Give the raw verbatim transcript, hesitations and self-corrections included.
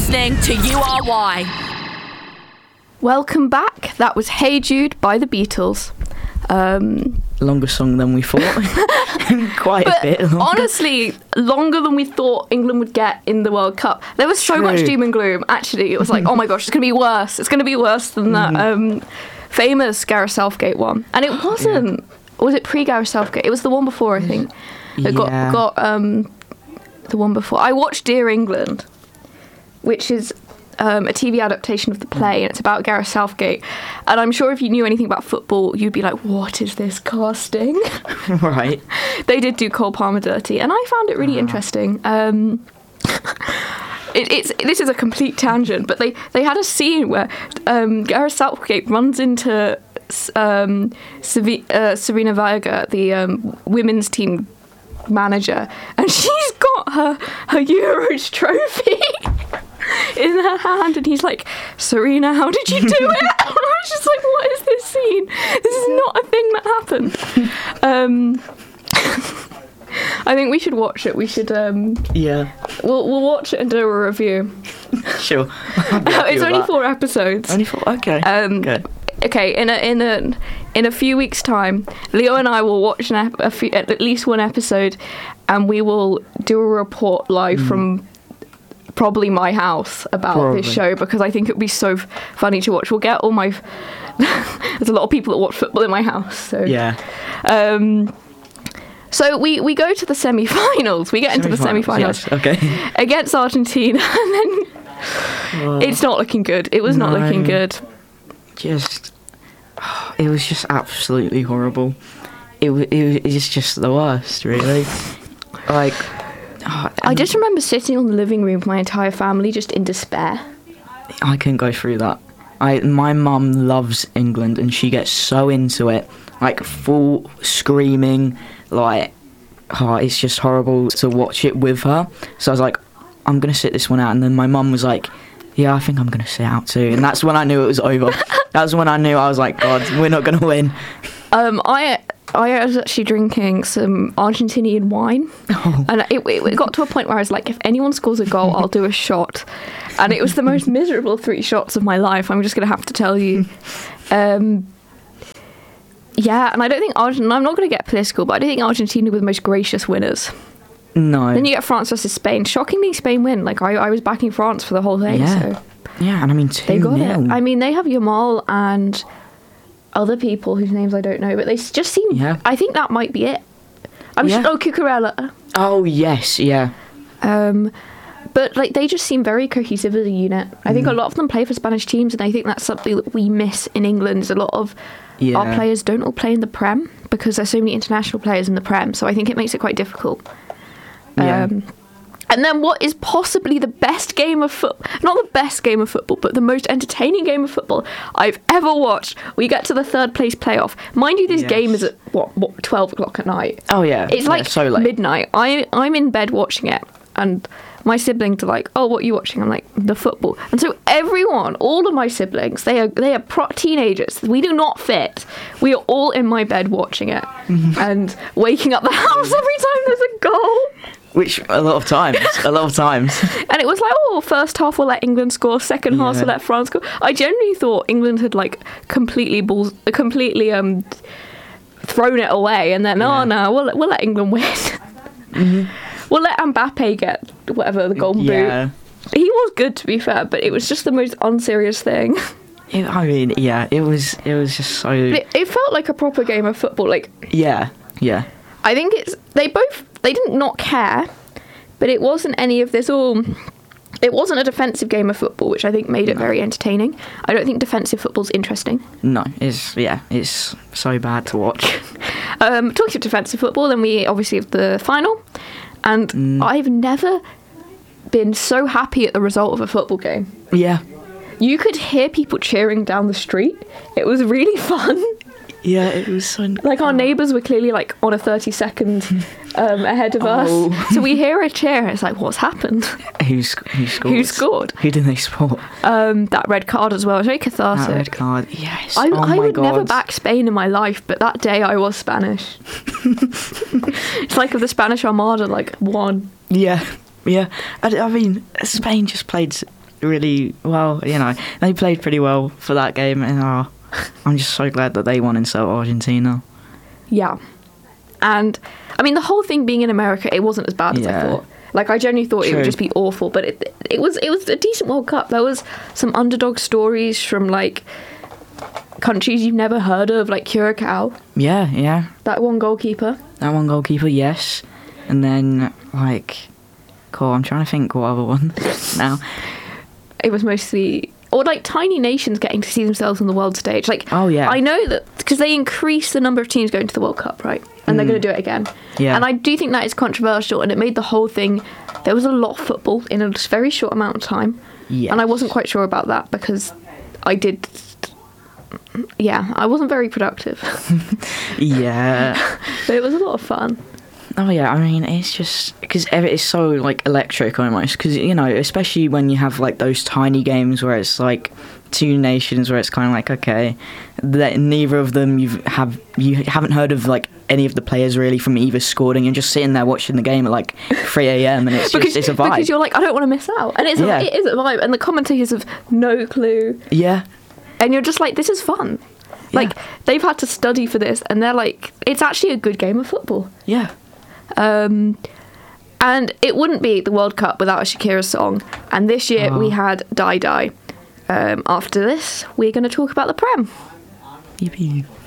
listening to U R Y. Welcome back. That was Hey Jude by the Beatles. Um, Longer song than we thought. Quite a bit longer. Honestly, longer than we thought England would get in the World Cup. There was so True. much doom and gloom. Actually, it was like, oh my gosh, it's going to be worse. It's going to be worse than that um, famous Gareth Southgate one. And it wasn't. Yeah. Was it pre-Gareth Southgate? It was the one before, I think. It got, Yeah. got um, the one before. I watched Dear England, which is um, a T V adaptation of the play, and it's about Gareth Southgate. And I'm sure if you knew anything about football, you'd be like, what is this casting? Right. They did do Cole Palmer dirty, and I found it really uh. interesting. Um, it, it's this is a complete tangent, but they, they had a scene where um, Gareth Southgate runs into um, Savi- uh, Serena Vega, the um, women's team manager, and she's got her her Euros trophy in her hand, and he's like, Serena, how did you do it? And I was just like, what is this scene? This is not a thing that happened. um I think we should watch it. We should um yeah we'll we'll watch it and do a review. Sure. It's only four episodes. Only four. Okay. Um, Good. Okay, in a in a in a few weeks' time, Leo and I will watch an ep- a few, at least one episode, and we will do a report live mm. from probably my house about probably. this show, because I think it would be so f- funny to watch. We'll get all my there's a lot of people that watch football in my house, so yeah. Um, so we, we go to the semi-finals. We get into the semi-finals. Yes, okay. Against Argentina, and then well, it's not looking good. It was no, not looking good. Just, it was just absolutely horrible. It was, it was just the worst, really. Like, oh, I just remember sitting on the living room with my entire family just in despair. I couldn't go through that. I my mum loves England, and she gets so into it, like full screaming, like, oh, it's just horrible to watch it with her. So I was like, I'm gonna sit this one out, and then my mum was like, yeah, I think I'm gonna sit out too, and that's when I knew it was over. That's when I knew I was like, God, we're not gonna win. Um, I I was actually drinking some Argentinian wine, oh. and it, it, it got to a point where I was like, if anyone scores a goal, I'll do a shot. And it was the most miserable three shots of my life, I'm just going to have to tell you. Um, yeah, and I don't think Argentina, I'm not going to get political, but I don't think Argentina were the most gracious winners. No. Then you get France versus Spain. Shockingly, Spain win. Like, I, I was backing France for the whole thing. Yeah, so. yeah, and I mean, two They got nil. it. I mean, they have Yamal and other people whose names I don't know, but they just seem, yeah. I think that might be it. I'm yeah. sure, oh, Cucurella. Oh, yes, yeah. Um, but, like, they just seem very cohesive as a unit. I think mm. a lot of them play for Spanish teams, and I think that's something that we miss in England. Is a lot of yeah. our players don't all play in the Prem, because there's so many international players in the Prem, so I think it makes it quite difficult. Yeah. Um, and then what is possibly the best game of football, not the best game of football, but the most entertaining game of football I've ever watched. We get to the third place playoff. Mind you, this yes. game is at, what, what, twelve o'clock at night? Oh, yeah. It's yeah, like so late. midnight. I, I'm in bed watching it, and my siblings are like, oh, what are you watching? I'm like, the football. And so everyone, all of my siblings, they are they are pro- teenagers. We do not fit. We are all in my bed watching it and waking up the house every time there's a goal. Which, a lot of times, a lot of times. And it was like, oh, first half we'll let England score, second yeah. half we'll let France score. I genuinely thought England had, like, completely balls, completely um, thrown it away, and then, yeah. oh, no, we'll, we'll let England win. Mm-hmm. We'll let Mbappe get, whatever, the golden yeah. boot. He was good, to be fair, but it was just the most unserious thing. It, I mean, yeah, it was it was just so... But it, it felt like a proper game of football, like... Yeah, yeah. I think it's... They both... They didn't not care, but it wasn't any of this all... It wasn't a defensive game of football, which I think made it very entertaining. I don't think defensive football's interesting. No, it's... Yeah, it's so bad to watch. um, talking of defensive football, then we obviously have the final. And mm. I've never been so happy at the result of a football game. Yeah. You could hear people cheering down the street. It was really fun. Yeah, it was so... Like, our neighbours were clearly, like, on a thirty second um, ahead of oh. us. So we hear a cheer, and it's like, what's happened? Who's, who scored? Who scored? Who did they support? Um, that red card as well. It was very cathartic. That red card, yes. I, oh I my would God. never back Spain in my life, but that day I was Spanish. It's like if the Spanish Armada, like, won. Yeah, yeah. I, I mean, Spain just played really well. You know, they played pretty well for that game, and uh, I'm just so glad that they won instead of Argentina. Yeah. And, I mean, the whole thing being in America, it wasn't as bad as I Yeah. thought. Like, I genuinely thought it True. would just be awful, but it it was it was a decent World Cup. There was some underdog stories from, like, countries you've never heard of, like Curacao, Yeah, yeah. that one goalkeeper. That one goalkeeper, yes. And then, like, cool, I'm trying to think what other one now. It was mostly... Or, like, tiny nations getting to see themselves on the world stage. Like, Oh, yeah. I know that... Because they increased the number of teams going to the World Cup, right? And they're going to do it again. Yeah. And I do think that is controversial, and it made the whole thing... There was a lot of football in a very short amount of time. Yes. And I wasn't quite sure about that, because I did... Yeah, I wasn't very productive. Yeah. But it was a lot of fun. Oh yeah, I mean it's just because it's so like electric almost. Because you know, especially when you have like those tiny games where it's like two nations where it's kind of like okay, that neither of them you have you haven't heard of like any of the players really from either scored, and you're just sitting there watching the game at like three a.m. and it's Because, just it's a vibe. because you're like, I don't want to miss out. And it's Yeah. a, it is a vibe. And the commentators have no clue. Yeah, And you're just like, this is fun. Like, Yeah. they've had to study for this, and they're like, it's actually a good game of football. yeah. Um, and it wouldn't be the World Cup without a Shakira song. And this year Oh. we had Die Die. Um, after this, we're going to talk about the Prem. Yippee.